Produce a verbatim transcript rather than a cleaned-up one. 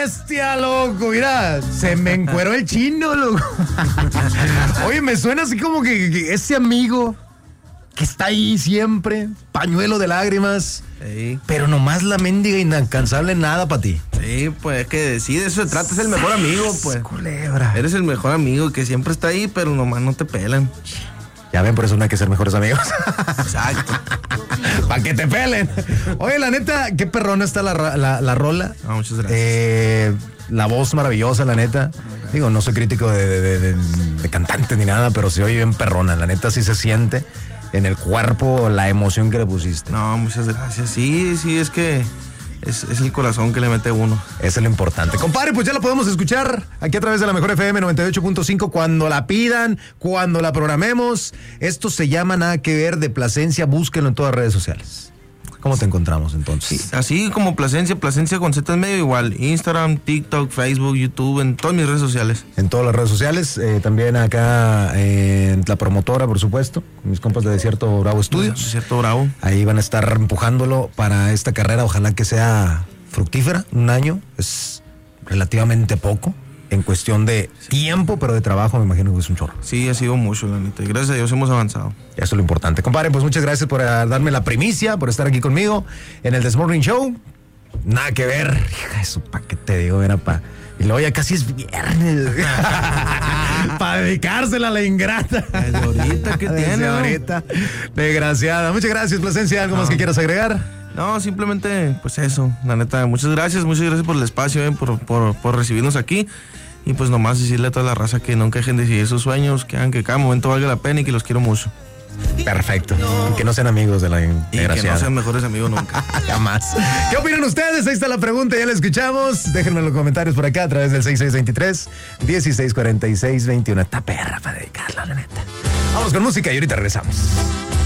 bestia, loco! Mira, se me encueró el chino, loco. Oye, me suena así como que, que ese amigo que está ahí siempre, pañuelo de lágrimas, sí. Pero nomás la mendiga inalcanzable nada para ti. Sí, pues es que sí, de eso se trata, es el mejor amigo, pues. Culebra. Eres el mejor amigo que siempre está ahí, pero nomás no te pelan. Ya ven, por eso no hay que ser mejores amigos. Exacto. Para que te pelen. Oye, la neta, qué perrona está la, la, la rola. Ah, muchas gracias. Eh, la voz maravillosa, la neta. Digo, no soy crítico de, de, de, de cantante ni nada, pero se oye bien perrona. La neta sí se siente en el cuerpo la emoción que le pusiste. No, muchas gracias. Sí, sí, es que es, es el corazón que le mete uno. Eso es lo importante. Compadre, pues ya la podemos escuchar aquí a través de la Mejor F M noventa y ocho punto cinco cuando la pidan, cuando la programemos. Esto se llama Nada que Ver de Plasencia. Búsquenlo en todas las redes sociales. ¿Cómo te encontramos entonces? Sí, así como Plasencia, Plasencia con Z en medio igual. Instagram, TikTok, Facebook, YouTube, en todas mis redes sociales. En todas las redes sociales, eh, también acá eh, en la promotora, por supuesto, con mis compas de Desierto Bravo Studios. Desierto Bravo. Ahí van a estar empujándolo para esta carrera, ojalá que sea fructífera. Un año es relativamente poco en cuestión de tiempo, pero de trabajo me imagino que es un chorro. Sí, ha sido mucho, la neta. Y gracias a Dios hemos avanzado. Eso es lo importante. Compadre, pues muchas gracias por uh, darme la primicia, por estar aquí conmigo en el This Morning Show. Nada que ver. Hija, eso, ¿pa' qué te digo? Era pa... Y luego ya casi es viernes. Para dedicársela a la ingrata. Desde ahorita, ¿qué Desde tiene? ahorita. Desgraciada. Muchas gracias, Plasencia. ¿Algo no. más que quieras agregar? No, simplemente, pues eso, la neta, muchas gracias, muchas gracias por el espacio, eh, por, por, por recibirnos aquí. Y pues nomás decirle a toda la raza que nunca dejen de seguir sus sueños, que hagan que cada momento valga la pena y que los quiero mucho. Perfecto. Y que no sean amigos de la desgraciada. Y que no sean mejores amigos nunca. Jamás. ¿Qué opinan ustedes? Ahí está la pregunta, ya la escuchamos. Déjenme en los comentarios por acá a través del seis seis dos tres, dieciséis cuarenta y seis veintiuno. Esta perra para dedicarla, la neta. Vamos con música y ahorita regresamos.